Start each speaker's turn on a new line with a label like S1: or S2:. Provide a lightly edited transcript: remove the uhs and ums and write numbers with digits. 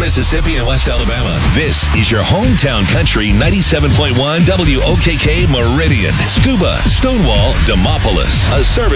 S1: Mississippi, and West Alabama. This is your hometown country 97.1 WOKK Meridian. Scuba, Stonewall, Demopolis. A service